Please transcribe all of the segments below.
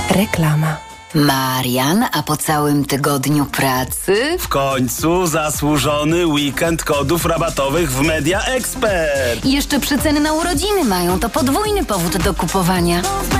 Reklama. Marian, a po całym tygodniu pracy? W końcu zasłużony weekend kodów rabatowych w Media Expert. I jeszcze przeceny na urodziny mają, to podwójny powód do kupowania.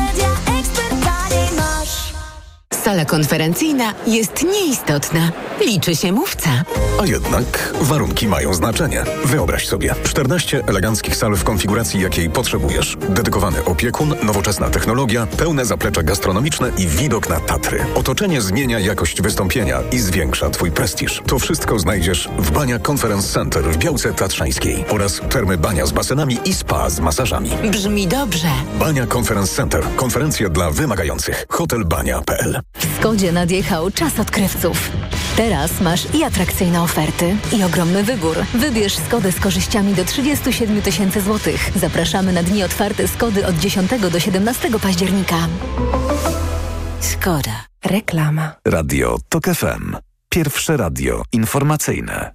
Sala konferencyjna jest nieistotna. Liczy się mówca. A jednak warunki mają znaczenie. Wyobraź sobie 14 eleganckich sal w konfiguracji, jakiej potrzebujesz. Dedykowany opiekun, nowoczesna technologia, pełne zaplecze gastronomiczne i widok na Tatry. Otoczenie zmienia jakość wystąpienia i zwiększa Twój prestiż. To wszystko znajdziesz w Bania Conference Center w Białce Tatrzańskiej oraz termy Bania z basenami i spa z masażami. Brzmi dobrze. Bania Conference Center. Konferencje dla wymagających. Hotelbania.pl. W Skodzie nadjechał czas odkrywców. Teraz masz i atrakcyjne oferty, i ogromny wybór. Wybierz Skodę z korzyściami do 37 000 złotych. Zapraszamy na dni otwarte Skody od 10 do 17 października. Skoda. Reklama. Radio TOK FM. Pierwsze radio informacyjne.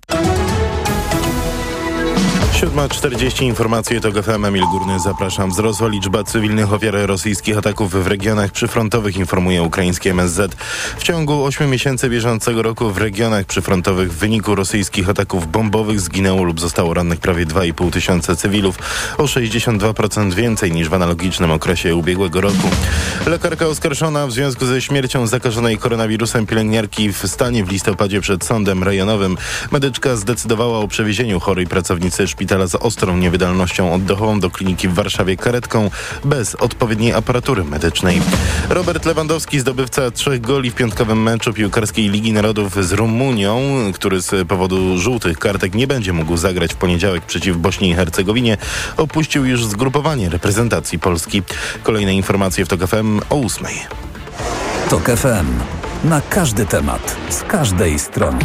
7:40 informacje TOK FM. Emil Górny, zapraszam. Wzrosła liczba cywilnych ofiar rosyjskich ataków w regionach przyfrontowych, informuje ukraińskie MSZ. W ciągu 8 miesięcy bieżącego roku w regionach przyfrontowych w wyniku rosyjskich ataków bombowych zginęło lub zostało rannych prawie 2,5 tysiąca cywilów, o 62% więcej niż w analogicznym okresie ubiegłego roku. Lekarka oskarżona w związku ze śmiercią zakażonej koronawirusem pielęgniarki w Stanie w listopadzie przed sądem rejonowym. Medyczka zdecydowała o przewiezieniu chorej pracownicy szpitala z ostrą niewydolnością oddechową do kliniki w Warszawie karetką bez odpowiedniej aparatury medycznej. Robert Lewandowski, zdobywca 3 goli w piątkowym meczu piłkarskiej Ligi Narodów z Rumunią, który z powodu żółtych kartek nie będzie mógł zagrać w poniedziałek przeciw Bośni i Hercegowinie, opuścił już zgrupowanie reprezentacji Polski. Kolejne informacje w TOK FM o 8:00. TOK FM. Na każdy temat, z każdej strony.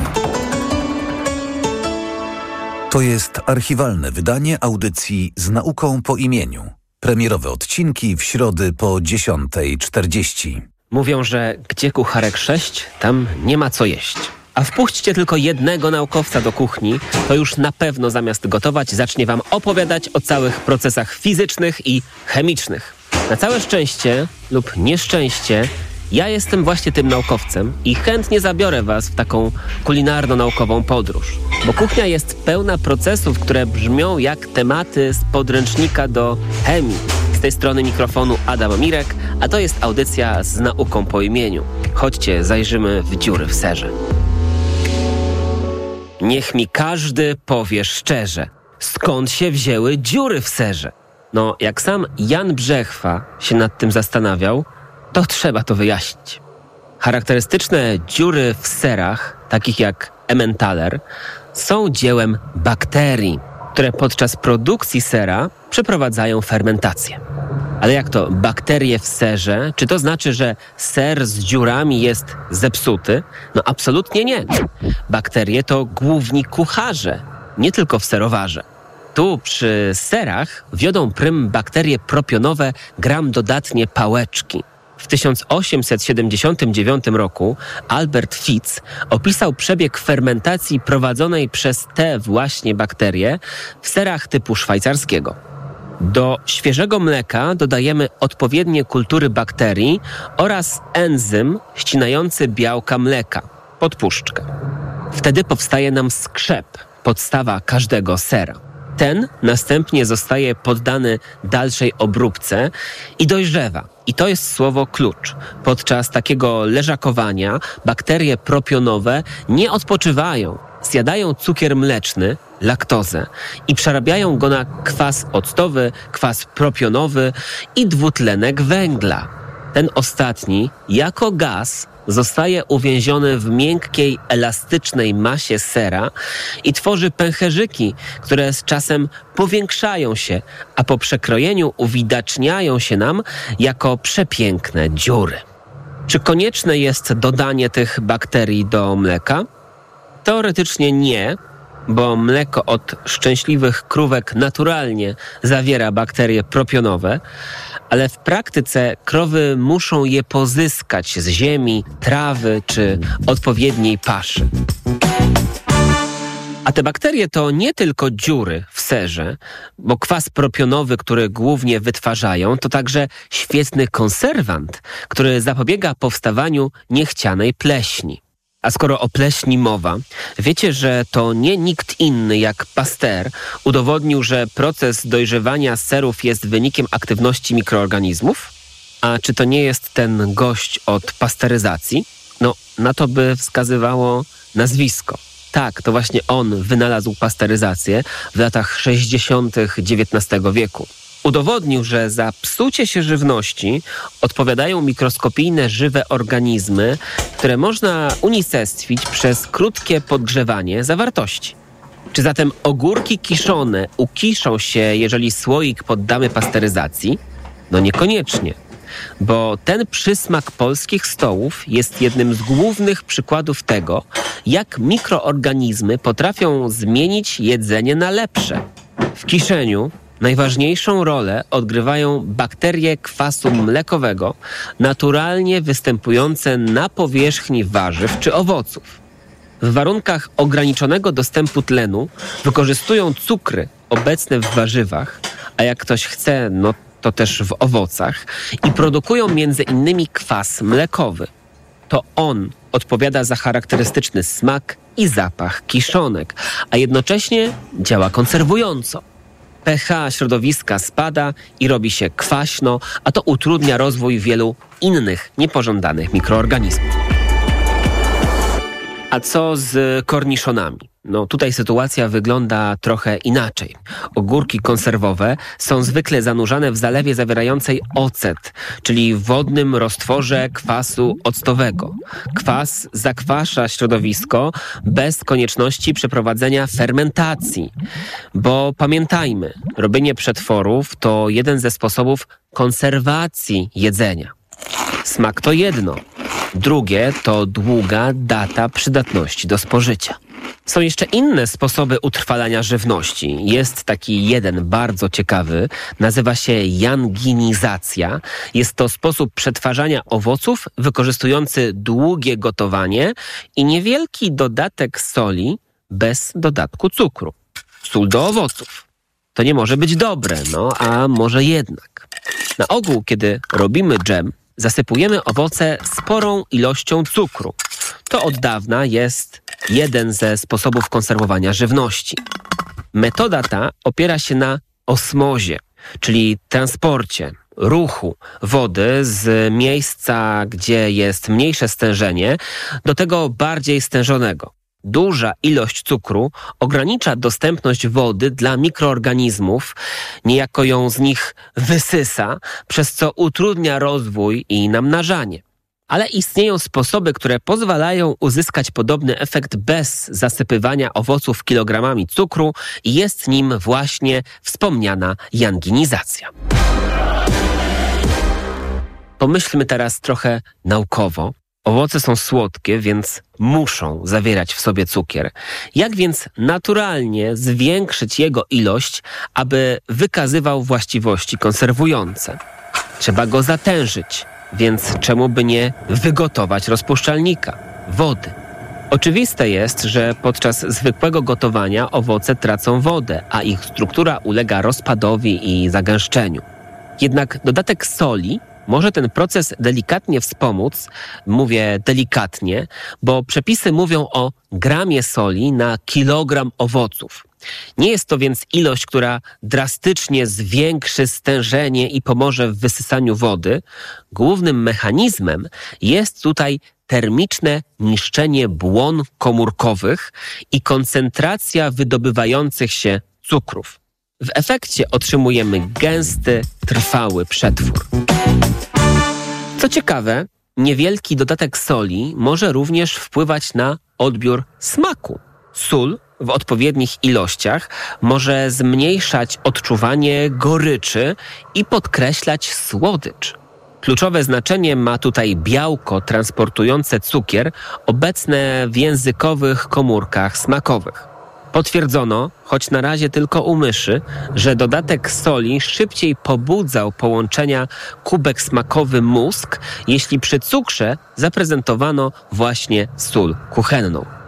To jest archiwalne wydanie audycji Z nauką po imieniu. Premierowe odcinki w środy po 10:40. Mówią, że gdzie kucharek 6, tam nie ma co jeść. A wpuśćcie tylko jednego naukowca do kuchni, to już na pewno zamiast gotować zacznie wam opowiadać o całych procesach fizycznych i chemicznych. Na całe szczęście lub nieszczęście ja jestem właśnie tym naukowcem i chętnie zabiorę was w taką kulinarno-naukową podróż. Bo kuchnia jest pełna procesów, które brzmią jak tematy z podręcznika do chemii. Z tej strony mikrofonu Adam Mirek, a to jest audycja Z nauką po imieniu. Chodźcie, zajrzymy w dziury w serze. Niech mi każdy powie szczerze, skąd się wzięły dziury w serze? No, jak sam Jan Brzechwa się nad tym zastanawiał, to trzeba to wyjaśnić. Charakterystyczne dziury w serach, takich jak Emmentaler, są dziełem bakterii, które podczas produkcji sera przeprowadzają fermentację. Ale jak to bakterie w serze? Czy to znaczy, że ser z dziurami jest zepsuty? No absolutnie nie. Bakterie to główni kucharze, nie tylko w serowarze. Tu przy serach wiodą prym bakterie propionowe gram-dodatnie pałeczki. W 1879 roku Albert Fitz opisał przebieg fermentacji prowadzonej przez te właśnie bakterie w serach typu szwajcarskiego. Do świeżego mleka dodajemy odpowiednie kultury bakterii oraz enzym ścinający białka mleka, podpuszczkę. Wtedy powstaje nam skrzep, podstawa każdego sera. Ten następnie zostaje poddany dalszej obróbce i dojrzewa. I to jest słowo klucz. Podczas takiego leżakowania bakterie propionowe nie odpoczywają. Zjadają cukier mleczny, laktozę i przerabiają go na kwas octowy, kwas propionowy i dwutlenek węgla. Ten ostatni, jako gaz, zostaje uwięziony w miękkiej, elastycznej masie sera i tworzy pęcherzyki, które z czasem powiększają się, a po przekrojeniu uwidaczniają się nam jako przepiękne dziury. Czy konieczne jest dodanie tych bakterii do mleka? Teoretycznie nie, bo mleko od szczęśliwych krówek naturalnie zawiera bakterie propionowe, ale w praktyce krowy muszą je pozyskać z ziemi, trawy czy odpowiedniej paszy. A te bakterie to nie tylko dziury w serze, bo kwas propionowy, który głównie wytwarzają, to także świetny konserwant, który zapobiega powstawaniu niechcianej pleśni. A skoro o pleśni mowa, wiecie, że to nie nikt inny jak Pasteur udowodnił, że proces dojrzewania serów jest wynikiem aktywności mikroorganizmów? A czy to nie jest ten gość od pasteuryzacji? No, na to by wskazywało nazwisko. Tak, to właśnie on wynalazł pasteuryzację w latach 60. XIX wieku. Udowodnił, że za psucie się żywności odpowiadają mikroskopijne żywe organizmy, które można unicestwić przez krótkie podgrzewanie zawartości. Czy zatem ogórki kiszone ukiszą się, jeżeli słoik poddamy pasteuryzacji? No niekoniecznie, bo ten przysmak polskich stołów jest jednym z głównych przykładów tego, jak mikroorganizmy potrafią zmienić jedzenie na lepsze. W kiszeniu najważniejszą rolę odgrywają bakterie kwasu mlekowego, naturalnie występujące na powierzchni warzyw czy owoców. W warunkach ograniczonego dostępu tlenu wykorzystują cukry obecne w warzywach, a jak ktoś chce, no to też w owocach, i produkują między innymi kwas mlekowy. To on odpowiada za charakterystyczny smak i zapach kiszonek, a jednocześnie działa konserwująco. pH środowiska spada i robi się kwaśno, a to utrudnia rozwój wielu innych niepożądanych mikroorganizmów. A co z korniszonami? No tutaj sytuacja wygląda trochę inaczej. Ogórki konserwowe są zwykle zanurzane w zalewie zawierającej ocet, czyli wodnym roztworze kwasu octowego. Kwas zakwasza środowisko bez konieczności przeprowadzenia fermentacji. Bo pamiętajmy, robienie przetworów to jeden ze sposobów konserwacji jedzenia. Smak to jedno. Drugie to długa data przydatności do spożycia. Są jeszcze inne sposoby utrwalania żywności. Jest taki jeden bardzo ciekawy, nazywa się janginizacja. Jest to sposób przetwarzania owoców wykorzystujący długie gotowanie i niewielki dodatek soli bez dodatku cukru. Sól do owoców. To nie może być dobre, no a może jednak. Na ogół, kiedy robimy dżem, zasypujemy owoce sporą ilością cukru. To od dawna jest jeden ze sposobów konserwowania żywności. Metoda ta opiera się na osmozie, czyli transporcie, ruchu wody z miejsca, gdzie jest mniejsze stężenie, do tego bardziej stężonego. Duża ilość cukru ogranicza dostępność wody dla mikroorganizmów, niejako ją z nich wysysa, przez co utrudnia rozwój i namnażanie. Ale istnieją sposoby, które pozwalają uzyskać podobny efekt bez zasypywania owoców kilogramami cukru i jest nim właśnie wspomniana janginizacja. Pomyślmy teraz trochę naukowo. Owoce są słodkie, więc muszą zawierać w sobie cukier. Jak więc naturalnie zwiększyć jego ilość, aby wykazywał właściwości konserwujące? Trzeba go zatężyć, więc czemu by nie wygotować rozpuszczalnika, wody? Oczywiste jest, że podczas zwykłego gotowania owoce tracą wodę, a ich struktura ulega rozpadowi i zagęszczeniu. Jednak dodatek soli może ten proces delikatnie wspomóc, mówię delikatnie, bo przepisy mówią o gramie soli na kilogram owoców. Nie jest to więc ilość, która drastycznie zwiększy stężenie i pomoże w wysysaniu wody. Głównym mechanizmem jest tutaj termiczne niszczenie błon komórkowych i koncentracja wydobywających się cukrów. W efekcie otrzymujemy gęsty, trwały przetwór. Co ciekawe, niewielki dodatek soli może również wpływać na odbiór smaku. Sól w odpowiednich ilościach może zmniejszać odczuwanie goryczy i podkreślać słodycz. Kluczowe znaczenie ma tutaj białko transportujące cukier obecne w językowych komórkach smakowych. Potwierdzono, choć na razie tylko u myszy, że dodatek soli szybciej pobudzał połączenia kubek smakowy-mózg, jeśli przy cukrze zaprezentowano właśnie sól kuchenną.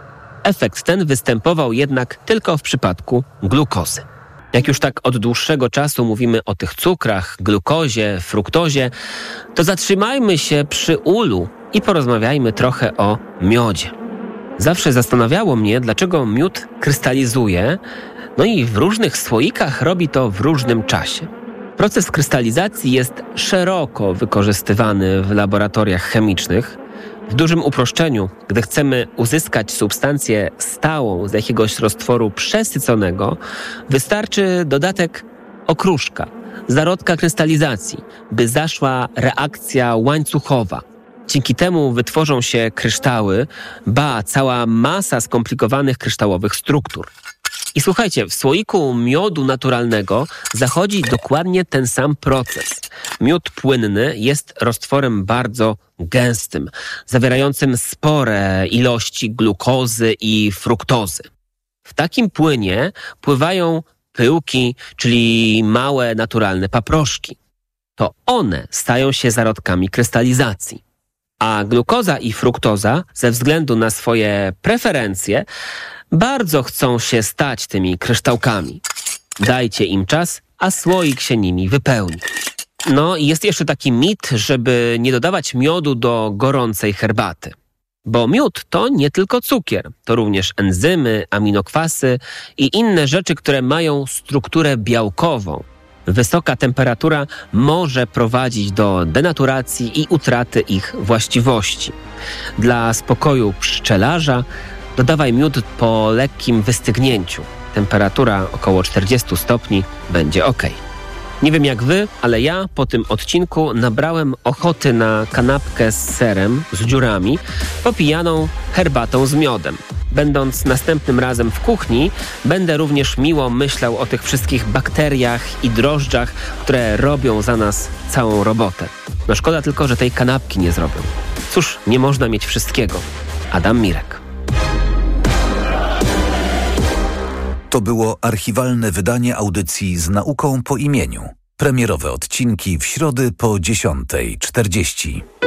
Efekt ten występował jednak tylko w przypadku glukozy. Jak już tak od dłuższego czasu mówimy o tych cukrach, glukozie, fruktozie, to zatrzymajmy się przy ulu i porozmawiajmy trochę o miodzie. Zawsze zastanawiało mnie, dlaczego miód krystalizuje, no i w różnych słoikach robi to w różnym czasie. Proces krystalizacji jest szeroko wykorzystywany w laboratoriach chemicznych. W dużym uproszczeniu, gdy chcemy uzyskać substancję stałą z jakiegoś roztworu przesyconego, wystarczy dodatek okruszka, zarodka krystalizacji, by zaszła reakcja łańcuchowa. Dzięki temu wytworzą się kryształy, cała masa skomplikowanych kryształowych struktur. I słuchajcie, w słoiku miodu naturalnego zachodzi dokładnie ten sam proces. Miód płynny jest roztworem bardzo gęstym, zawierającym spore ilości glukozy i fruktozy. W takim płynie pływają pyłki, czyli małe naturalne paproszki. To one stają się zarodkami krystalizacji. A glukoza i fruktoza, ze względu na swoje preferencje, bardzo chcą się stać tymi kryształkami. Dajcie im czas, a słoik się nimi wypełni. No i jest jeszcze taki mit, żeby nie dodawać miodu do gorącej herbaty. Bo miód to nie tylko cukier, to również enzymy, aminokwasy i inne rzeczy, które mają strukturę białkową. Wysoka temperatura może prowadzić do denaturacji i utraty ich właściwości. Dla spokoju pszczelarza dodawaj miód po lekkim wystygnięciu. Temperatura około 40 stopni będzie ok. Nie wiem jak wy, ale ja po tym odcinku nabrałem ochoty na kanapkę z serem, z dziurami, popijaną herbatą z miodem. Będąc następnym razem w kuchni, będę również miło myślał o tych wszystkich bakteriach i drożdżach, które robią za nas całą robotę. No szkoda tylko, że tej kanapki nie zrobią. Cóż, nie można mieć wszystkiego. Adam Mirek. To było archiwalne wydanie audycji z nauką po imieniu. Premierowe odcinki w środę po 10:40.